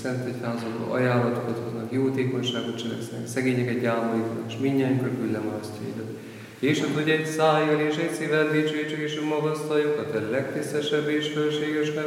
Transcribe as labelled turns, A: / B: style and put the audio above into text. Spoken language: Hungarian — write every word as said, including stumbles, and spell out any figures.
A: szent egyházadból ajánlatokat hoznak, jótékonyságot cselekszenek, szegényeket gyámolítanak, és mindnyájunkra küld le marasztjaidat. És hogy egy szájjal és egy szívvel dicsőítsük és magasztaljuk a te legtisztesebb és fölséges